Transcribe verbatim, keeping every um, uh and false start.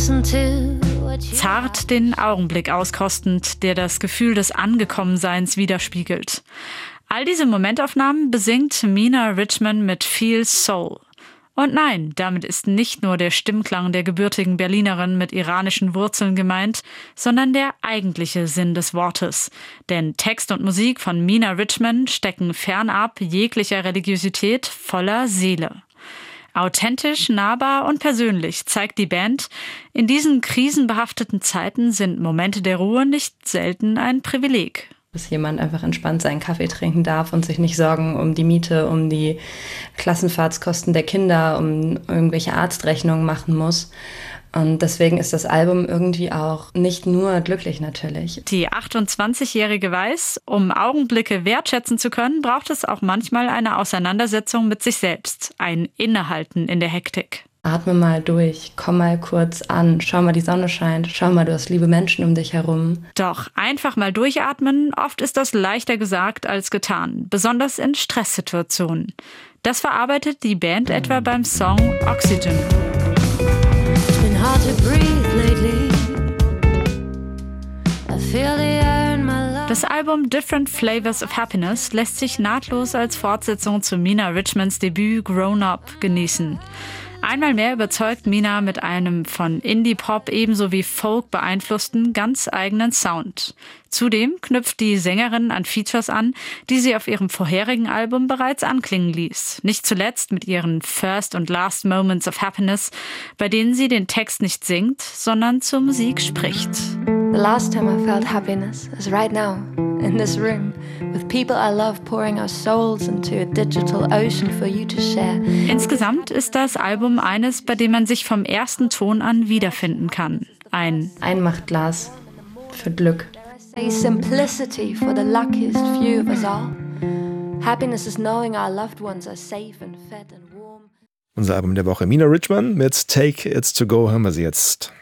listen to what you Zart den Augenblick auskostend, der das Gefühl des Angekommenseins widerspiegelt. All diese Momentaufnahmen besingt Mina Richman mit viel Soul. Und nein, damit ist nicht nur der Stimmklang der gebürtigen Berlinerin mit iranischen Wurzeln gemeint, sondern der eigentliche Sinn des Wortes. Denn Text und Musik von Mina Richman stecken fernab jeglicher Religiosität voller Seele. Authentisch, nahbar und persönlich zeigt die Band, in diesen krisenbehafteten Zeiten sind Momente der Ruhe nicht selten ein Privileg. Dass jemand einfach entspannt seinen Kaffee trinken darf und sich nicht Sorgen um die Miete, um die Klassenfahrtskosten der Kinder, um irgendwelche Arztrechnungen machen muss. Und deswegen ist das Album irgendwie auch nicht nur glücklich natürlich. Die achtundzwanzigjährige weiß, um Augenblicke wertschätzen zu können, braucht es auch manchmal eine Auseinandersetzung mit sich selbst, ein Innehalten in der Hektik. Atme mal durch, komm mal kurz an, schau mal, die Sonne scheint, schau mal, du hast liebe Menschen um dich herum. Doch einfach mal durchatmen, oft ist das leichter gesagt als getan, besonders in Stresssituationen. Das verarbeitet die Band etwa beim Song Oxygen. It's been hard to breathe lately. I feel the air in my lungs. Das Album Different Flavors of Happiness lässt sich nahtlos als Fortsetzung zu Mina Richmans Debüt Grown Up genießen. Einmal mehr überzeugt Mina mit einem von Indie-Pop ebenso wie Folk beeinflussten, ganz eigenen Sound. Zudem knüpft die Sängerin an Features an, die sie auf ihrem vorherigen Album bereits anklingen ließ. Nicht zuletzt mit ihren First und Last Moments of Happiness, bei denen sie den Text nicht singt, sondern zur Musik spricht. The last time I felt happiness is right now, in this room, with people I love pouring our souls into a digital ocean for you to share. Insgesamt ist das Album eines, bei dem man sich vom ersten Ton an wiederfinden kann. Ein Einmachtglas für Glück. Say simplicity for the luckiest few of us all. Happiness is knowing our loved ones are safe and fed and warm. Unser Album der Woche. Mina Richman mit Take It To Go hören wir sie jetzt.